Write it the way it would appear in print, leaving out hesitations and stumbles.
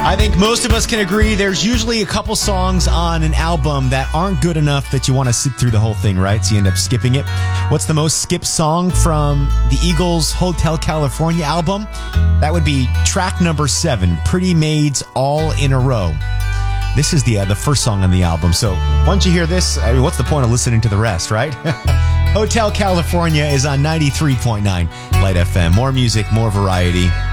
I think most of us can agree there's usually a couple songs on an album that aren't good enough that you want to sit through the whole thing, right? So you end up skipping it. What's the most skipped song from the Eagles' Hotel California album? That would be track number 7, Pretty Maids All in a Row. This is the first song on the album. So once you hear this, I mean, what's the point of listening to the rest, right? Hotel California is on 93.9 Light FM. More music, more variety.